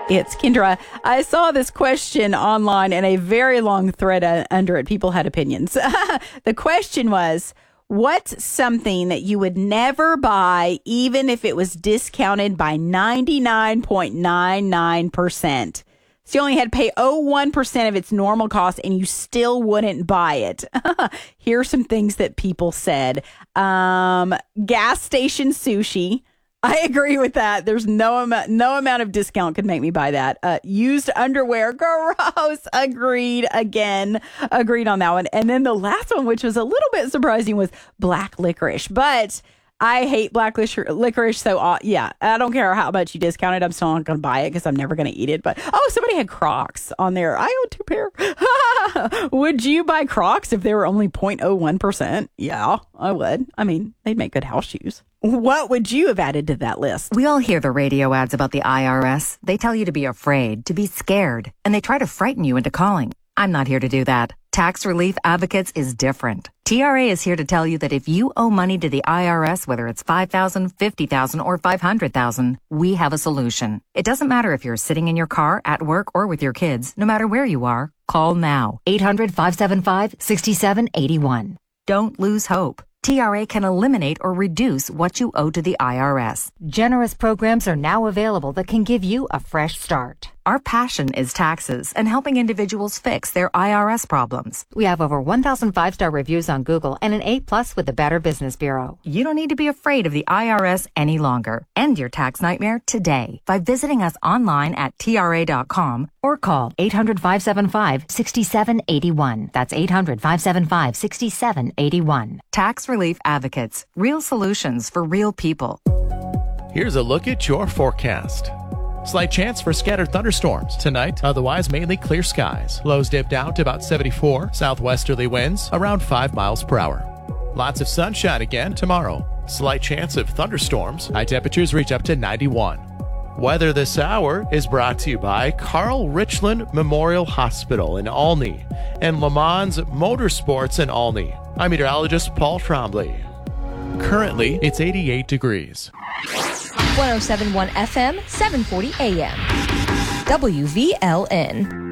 It's Kendra. I saw this question online and a very long thread under it. People had opinions. The question was, what's something that you would never buy even if it was discounted by 99.99%? So you only had to pay 0.01% of its normal cost and you still wouldn't buy it. Here's some things that people said. Gas station sushi. I agree with that. There's no amount of discount could make me buy that. Used underwear. Gross. Agreed again. Agreed on that one. And then the last one, which was a little bit surprising, was black licorice. But I hate black licorice, so yeah, I don't care how much you discount it. I'm still not going to buy it because I'm never going to eat it. But, somebody had Crocs on there. I own 2 pair. Would you buy Crocs if they were only 0.01%? Yeah, I would. I mean, they'd make good house shoes. What would you have added to that list? We all hear the radio ads about the IRS. They tell you to be afraid, to be scared, and they try to frighten you into calling. I'm not here to do that. Tax Relief Advocates is different. TRA is here to tell you that if you owe money to the IRS, whether it's $5,000, $50,000, or $500,000, we have a solution. It doesn't matter if you're sitting in your car, at work, or with your kids. No matter where you are, call now. 800-575-6781. Don't lose hope. TRA can eliminate or reduce what you owe to the IRS. Generous programs are now available that can give you a fresh start. Our passion is taxes and helping individuals fix their IRS problems. We have over 1,000 5-star reviews on Google and an A+ with the Better Business Bureau. You don't need to be afraid of the IRS any longer. End your tax nightmare today by visiting us online at TRA.com or call 800-575-6781. That's 800-575-6781. Tax Relief Advocates. Real solutions for real people. Here's a look at your forecast. Slight chance for scattered thunderstorms tonight, otherwise mainly clear skies. Lows dip down to about 74, southwesterly winds around 5 miles per hour. Lots of sunshine again tomorrow. Slight chance of thunderstorms, high temperatures reach up to 91. Weather this hour is brought to you by Carl Richland Memorial Hospital in Olney and Le Mans Motorsports in Olney. I'm meteorologist Paul Trombley. Currently, it's 88 degrees. 107.1 FM, 740 AM. WVLN.